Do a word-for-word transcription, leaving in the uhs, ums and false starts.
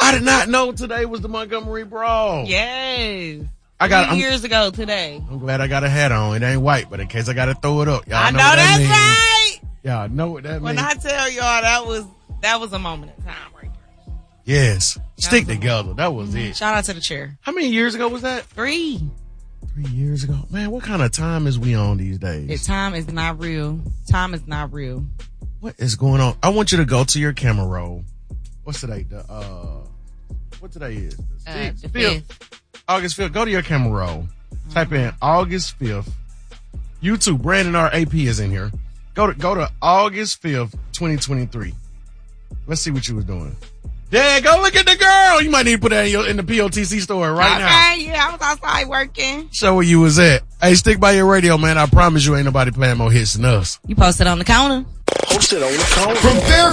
I did not know today was the Montgomery Brawl. Yes. I got Three I'm, years ago today. I'm glad I got a hat on. It ain't white, but in case I got to throw it up. Y'all I know, know, what that's that means. right. Y'all know what that When means. I tell y'all that was, that was a moment in time right there. Yes. Stick was together. That was it. Shout out to the chair. How many years ago was that? Three. Three years ago. Man, what kind of time is we on these days? The time is not real. Time is not real. What is going on? I want you to go to your camera roll. What's today? The, uh, what today is? The, Uh, sixth, the fifth. fifth. August fifth. Go to your camera roll. Type in August fifth. YouTube, Brandon R A P is in here. Go to, go to August fifth, twenty twenty-three. Let's see what you was doing. Yeah, go look at the girl. You might need to put that in, your, in the P O T C store right okay, now. yeah, I was outside working. Show where you was at. Hey, stick by your radio, man. I promise you ain't nobody playing more hits than us. You posted on the counter. Posted on the counter. From Fair